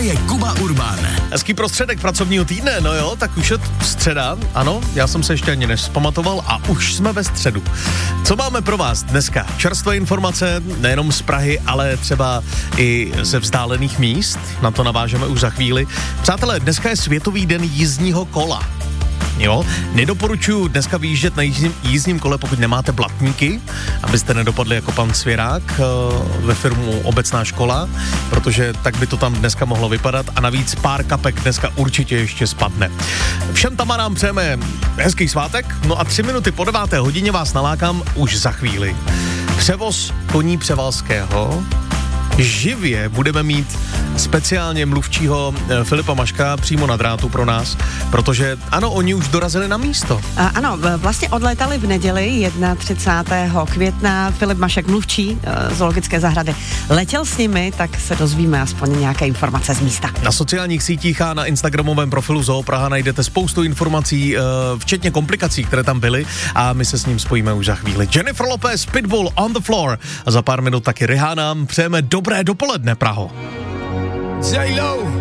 je Kuba Urban. Hezký prostředek pracovního týdne, no jo, tak už je středa, ano, já jsem se ještě ani nevzpamatoval a už jsme ve středu. Co máme pro vás dneska? Čerstvé informace, nejenom z Prahy, ale třeba i ze vzdálených míst, na to navážeme už za chvíli. Přátelé, dneska je Světový den jízdního kola. Jo, nedoporučuji dneska vyjíždět na jízdním kole, pokud nemáte blatníky, abyste nedopadli jako pan Svěrák ve firmu Obecná škola, protože tak by to tam dneska mohlo vypadat a navíc pár kapek dneska určitě ještě spadne. Všem tam nám přejeme hezký svátek, no a 3 minuty po 9. hodině vás nalákám už za chvíli. Převoz koní Převalského. Živě budeme mít speciálně mluvčího Filipa Maška přímo na drátu pro nás, protože ano, oni už dorazili na místo. Ano, vlastně odlétali v neděli 31. května. Filip Mašek, mluvčí zoologické zahrady, letěl s nimi, tak se dozvíme aspoň nějaké informace z místa. Na sociálních sítích a na instagramovém profilu Zoo Praha najdete spoustu informací, včetně komplikací, které tam byly, a my se s ním spojíme už za chvíli. Jennifer Lopez, Pitbull, On the Floor, a za pár minut taky Rihanna. Přejeme dobré dopoledne, Praho. J-Lo.